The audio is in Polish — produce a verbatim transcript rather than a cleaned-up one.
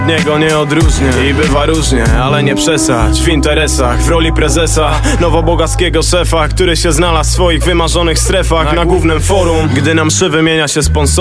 niego nie odróżnię. I bywa różnie, ale nie przesadź w interesach, w roli prezesa nowobogackiego szefa, który się znalazł w swoich wymarzonych strefach na głównym forum. Gdy nam mszy wymienia się sponsor